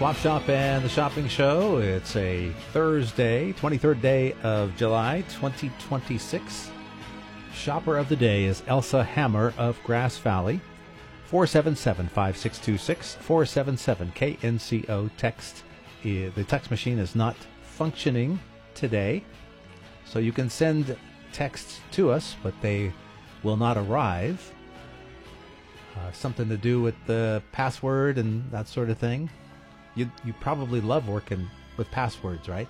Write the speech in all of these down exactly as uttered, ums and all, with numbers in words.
Swap Shop and the Shopping Show. It's a Thursday, twenty-third day of July, twenty twenty-six. Shopper of the day is Elsa Hammer of Grass Valley. four seven seven, five six two six, four seven seven K N C O. Text. The text machine is not functioning today, so you can send texts to us, but they will not arrive. Uh, something to do with the password and that sort of thing. You you probably love working with passwords, right?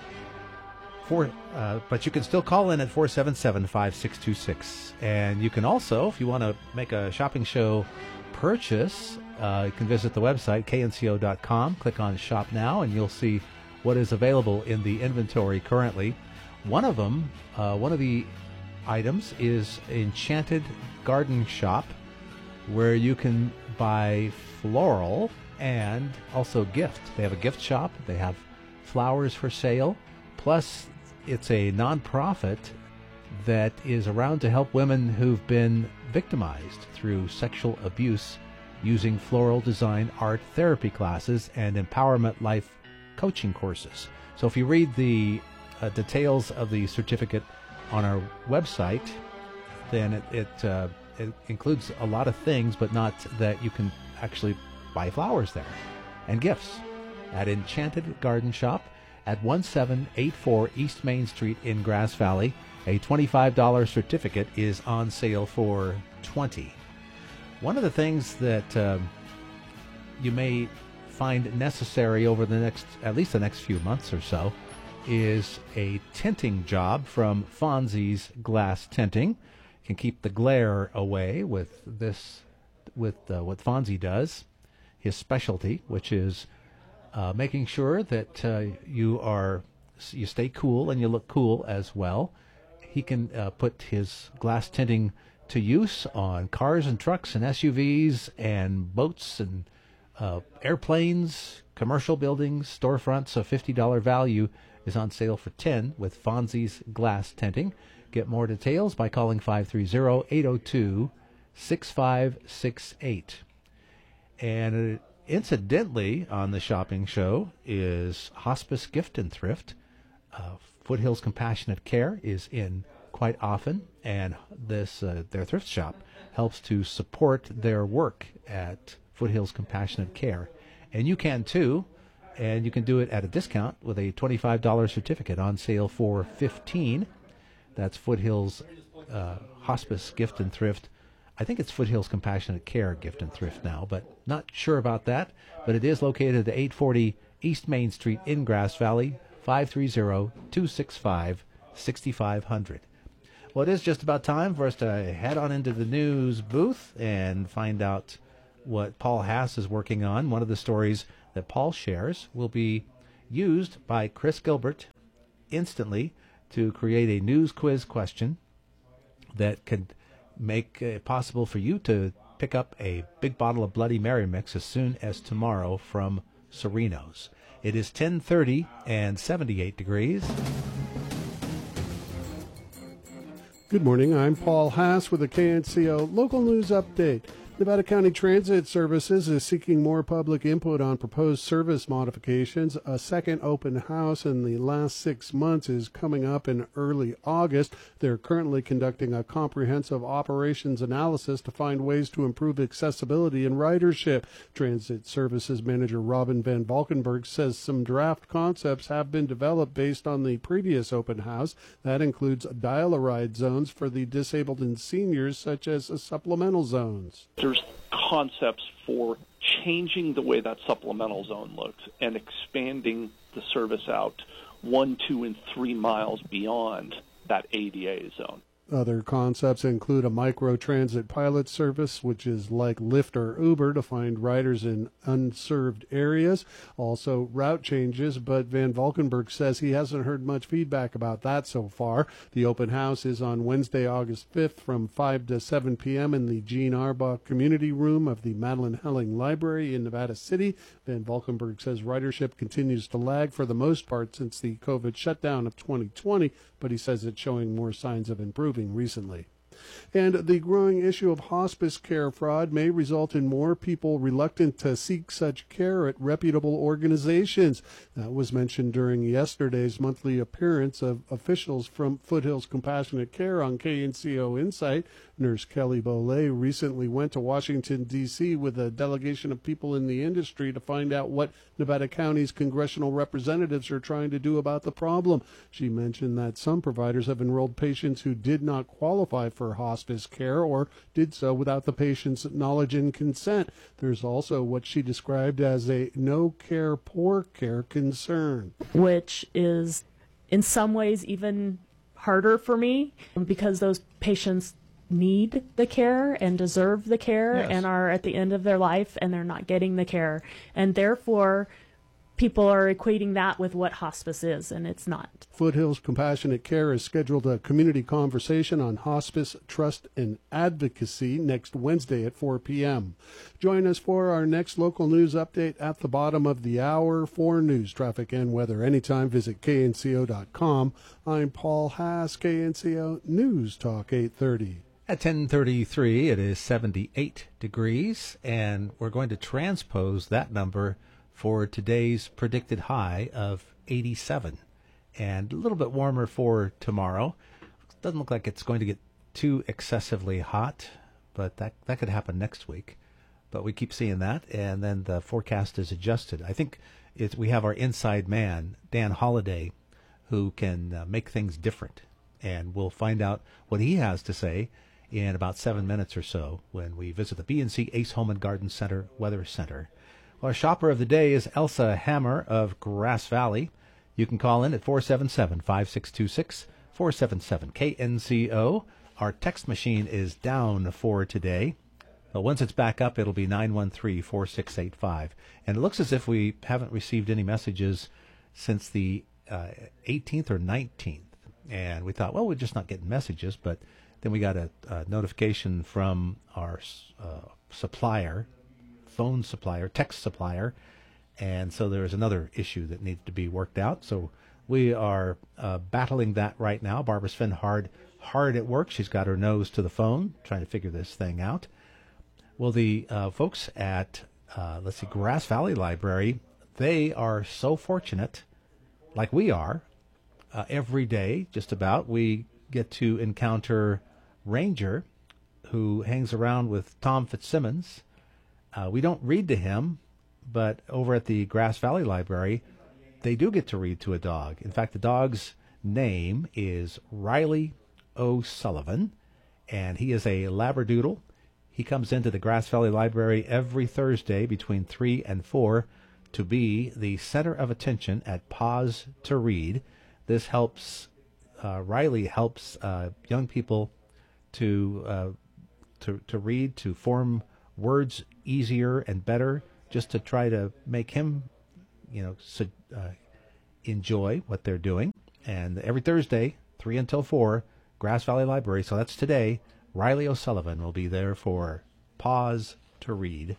For, uh, but you can still call in at four seven seven, five six two six. And you can also, if you want to make a shopping show purchase, uh, you can visit the website, K N C O dot com. Click on Shop Now, and you'll see what is available in the inventory currently. One of them, uh, one of the items is Enchanted Garden Shop, where you can buy floral and also gift. They have a gift shop. They have flowers for sale. Plus, it's a nonprofit that is around to help women who've been victimized through sexual abuse using floral design art therapy classes and empowerment life coaching courses. So if you read the uh, details of the certificate on our website, then it, it, uh, it includes a lot of things, but not that you can actually buy flowers there and gifts at Enchanted Garden Shop at one seven eight four East Main Street in Grass Valley. A twenty-five dollars certificate is on sale for twenty dollars. One of the things that uh, you may find necessary over the next, at least the next few months or so, is a tinting job from Fonzie's Glass Tinting. You can keep the glare away with this, with uh, what Fonzie does, his specialty, which is uh, making sure that uh, you are you stay cool and you look cool as well. He can uh, put his glass tinting to use on cars and trucks and S U Vs and boats and uh, airplanes, commercial buildings, storefronts. A fifty dollars value is on sale for ten dollars with Fonzie's Glass Tinting. Get more details by calling five three zero, eight zero two, six five six eight. And uh, incidentally, on the shopping show is Hospice Gift and Thrift. Uh, Foothills Compassionate Care is in quite often, and this uh, their thrift shop helps to support their work at Foothills Compassionate Care. And you can too, and you can do it at a discount with a twenty-five dollars certificate on sale for fifteen dollars. That's Foothills uh, Hospice Gift and Thrift. I think it's Foothills Compassionate Care Gift and Thrift now, but not sure about that. But it is located at eight forty East Main Street in Grass Valley, five three zero, two six five, six five zero zero. Well, it is just about time for us to head on into the news booth and find out what Paul Haas is working on. One of the stories that Paul shares will be used by Chris Gilbert instantly to create a news quiz question that could make it possible for you to pick up a big bottle of Bloody Mary mix as soon as tomorrow from Sereno's. It is ten thirty and seventy-eight degrees. Good morning. I'm Paul Haas with a K N C O local news update. Nevada County Transit Services is seeking more public input on proposed service modifications. A second open house in the last six months is coming up in early August. They're currently conducting a comprehensive operations analysis to find ways to improve accessibility and ridership. Transit Services Manager Robin Van Valkenburg says some draft concepts have been developed based on the previous open house. That includes dial-a-ride zones for the disabled and seniors, such as supplemental zones. There's concepts for changing the way that supplemental zone looks and expanding the service out one, two, and three miles beyond that A D A zone. Other concepts include a micro-transit pilot service, which is like Lyft or Uber, to find riders in unserved areas. Also, route changes, but Van Valkenburg says he hasn't heard much feedback about that so far. The open house is on Wednesday, August fifth from five to seven p.m. in the Gene Arbach Community Room of the Madeline Helling Library in Nevada City. Van Valkenburg says ridership continues to lag for the most part since the COVID shutdown of twenty twenty, but he says it's showing more signs of improving recently. And the growing issue of hospice care fraud may result in more people reluctant to seek such care at reputable organizations. That was mentioned during yesterday's monthly appearance of officials from Foothills Compassionate Care on K N C O Insight. Nurse Kelly Bolay recently went to Washington, D C with a delegation of people in the industry to find out what Nevada County's congressional representatives are trying to do about the problem. She mentioned that some providers have enrolled patients who did not qualify for hospice care or did so without the patient's knowledge and consent. There's also what she described as a no care, poor care concern, which is in some ways even harder for me because those patients need the care and deserve the care yes. and are at the end of their life and they're not getting the care. And therefore, people are equating that with what hospice is, and it's not. Foothills Compassionate Care has scheduled a community conversation on hospice, trust, and advocacy next Wednesday at four p.m. Join us for our next local news update at the bottom of the hour. For news, traffic, and weather anytime, visit K N C O dot com. I'm Paul Haas, K N C O News Talk eight thirty. At ten thirty-three, it is seventy-eight degrees, and we're going to transpose that number for today's predicted high of eighty-seven, and a little bit warmer for tomorrow. Doesn't look like it's going to get too excessively hot, but that, that could happen next week. But we keep seeing that, and then the forecast is adjusted. I think it's, we have our inside man, Dan Holliday, who can uh, make things different, and we'll find out what he has to say in about seven minutes or so when we visit the B and C Ace Home and Garden Center Weather Center. Well, our shopper of the day is Elsa Hammer of Grass Valley. You can call in at four seven seven, five six two six, four seven seven K N C O. Our text machine is down for today, but once it's back up, it'll be nine one three, four six eight five. And it looks as if we haven't received any messages since the uh, eighteenth or nineteenth. And we thought, well, we're just not getting messages, but then we got a, a notification from our uh, supplier, phone supplier, text supplier, and so there's another issue that needs to be worked out. So we are uh, battling that right now. Barbara's been hard, hard at work. She's got her nose to the phone, trying to figure this thing out. Well, the uh, folks at, uh, let's see, Grass Valley Library, they are so fortunate, like we are, uh, every day, just about, we get to encounter Ranger, who hangs around with Tom Fitzsimmons. Uh, we don't read to him, but over at the Grass Valley Library, they do get to read to a dog. In fact, the dog's name is Riley O'Sullivan, and he is a Labradoodle. He comes into the Grass Valley Library every Thursday between three and four to be the center of attention at Pause to Read. This helps, uh, Riley helps uh, young people to, uh, to to read, to form words easier and better, just to try to make him, you know, so, uh, enjoy what they're doing. And every Thursday, three until four, Grass Valley Library, so that's today, Riley O'Sullivan will be there for Pause to Read.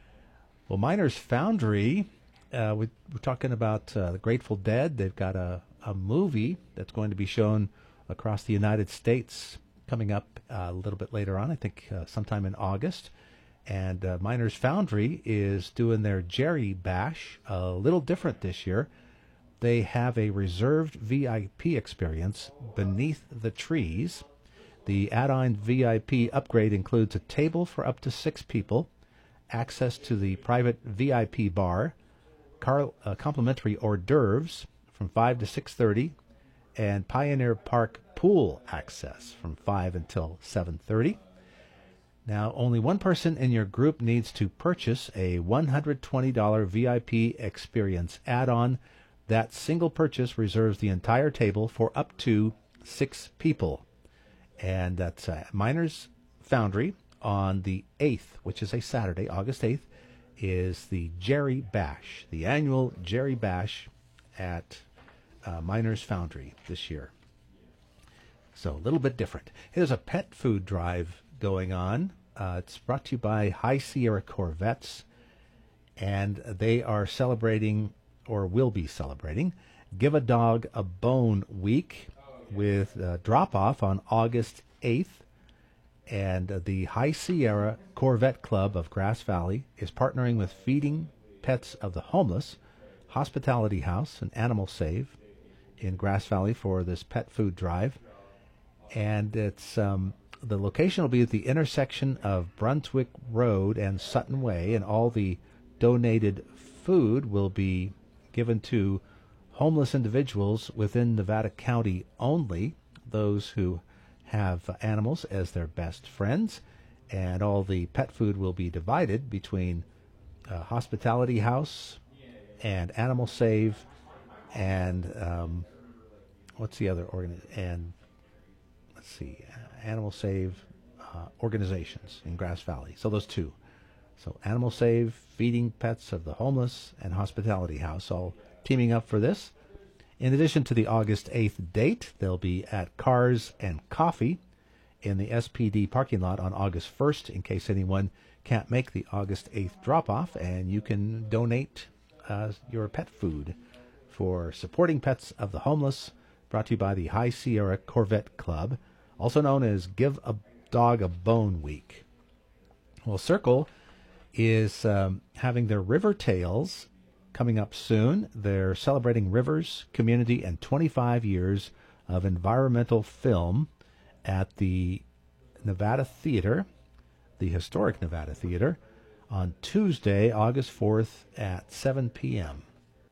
Well, Miners Foundry, uh, we, we're talking about uh, the Grateful Dead. They've got a, a movie that's going to be shown across the United States coming up uh, a little bit later on, I think uh, sometime in August. And uh, Miners Foundry is doing their Jerry Bash a little different this year. They have a reserved V I P experience beneath the trees. The add-on V I P upgrade includes a table for up to six people, access to the private V I P bar, car, uh, complimentary hors d'oeuvres from five to six thirty, and Pioneer Park pool access from five until seven thirty. Now, only one person in your group needs to purchase a one hundred twenty dollars V I P experience add-on. That single purchase reserves the entire table for up to six people. And that's uh, Miners Foundry on the eighth, which is a Saturday, August eighth, is the Jerry Bash, the annual Jerry Bash at uh, Miners Foundry this year. So a little bit different. There's a pet food drive going on. Uh, it's brought to you by High Sierra Corvettes, and they are celebrating, or will be celebrating, Give a Dog a Bone Week with a drop-off on August eighth. And uh, the High Sierra Corvette Club of Grass Valley is partnering with Feeding Pets of the Homeless, Hospitality House, and Animal Save in Grass Valley for this pet food drive. And it's um, the location will be at the intersection of Brunswick Road and Sutton Way, and all the donated food will be given to homeless individuals within Nevada County only, those who have animals as their best friends, and all the pet food will be divided between uh, Hospitality House and Animal Save and um, what's the other organ? And let's see, Animal Save uh, organizations in Grass Valley. So those two. So Animal Save, Feeding Pets of the Homeless, and Hospitality House all teaming up for this. In addition to the August eighth date, they'll be at Cars and Coffee in the S P D parking lot on August first, in case anyone can't make the August eighth drop-off, and you can donate uh, your pet food for supporting pets of the homeless, brought to you by the High Sierra Corvette Club, also known as Give a Dog a Bone Week. Well, Circle is um, having their River Tales coming up soon. They're celebrating rivers, community, and twenty-five years of environmental film at the Nevada Theater, the historic Nevada Theater, on Tuesday, August fourth at seven p.m.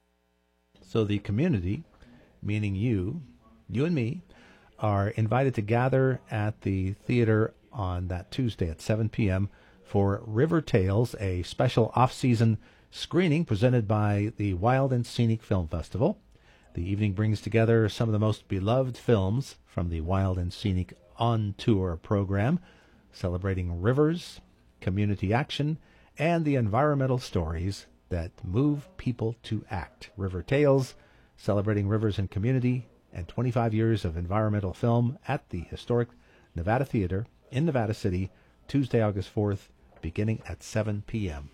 So the community, meaning you, you and me, are invited to gather at the theater on that Tuesday at seven p.m. for River Tales, a special off-season screening presented by the Wild and Scenic Film Festival. The evening brings together some of the most beloved films from the Wild and Scenic On Tour program, celebrating rivers, community action, and the environmental stories that move people to act. River Tales, celebrating rivers and community, and twenty-five years of environmental film at the historic Nevada Theater in Nevada City, Tuesday, August fourth, beginning at seven p.m.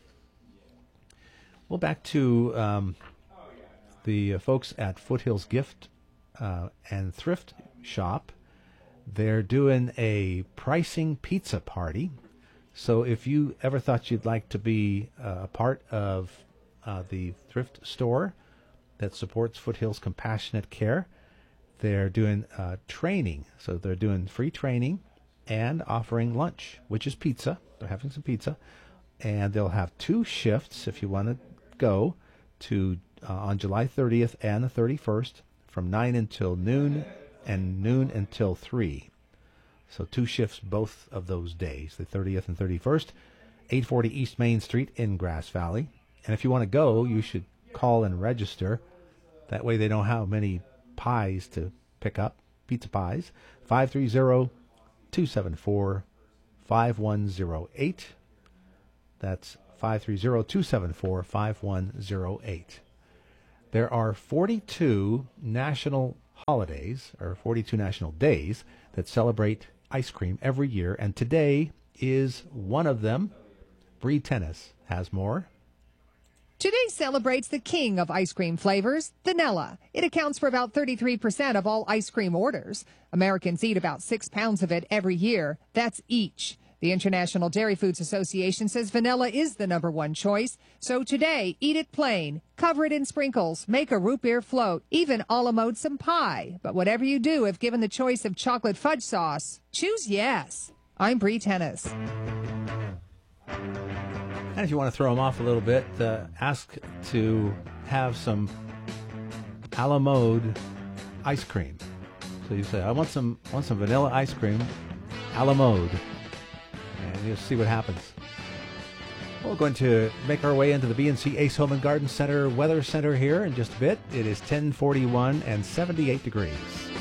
Well, back to um, the uh, folks at Foothills Gift uh, and Thrift Shop. They're doing a pricing pizza party. So if you ever thought you'd like to be uh, a part of uh, the thrift store that supports Foothills Compassionate Care, they're doing uh, training. So they're doing free training and offering lunch, which is pizza. They're having some pizza. And they'll have two shifts if you want to go to uh, on July thirtieth and the thirty-first from nine until noon and noon until three. So two shifts both of those days, the thirtieth and thirty-first, eight forty East Main Street in Grass Valley. And if you want to go, you should call and register. That way they know how many pies to pick up, pizza pies. five three zero, two seven four, five one zero eight. That's five three zero, two seven four, five one zero eight. There are forty-two national holidays, or forty-two national days, that celebrate ice cream every year, and today is one of them. Bree Tennis has more. Today celebrates the king of ice cream flavors, vanilla. It accounts for about thirty-three percent of all ice cream orders. Americans eat about six pounds of it every year. That's each. The International Dairy Foods Association says vanilla is the number one choice. So today, eat it plain, cover it in sprinkles, make a root beer float, even a la mode some pie. But whatever you do, if given the choice of chocolate fudge sauce, choose yes. I'm Bree Tennis. And if you want to throw them off a little bit, uh, ask to have some a la mode ice cream. So you say, I want some want some vanilla ice cream a la mode. And you'll see what happens. We're going to make our way into the B and C Ace Home and Garden Center Weather Center here in just a bit. It is ten forty-one and seventy-eight degrees.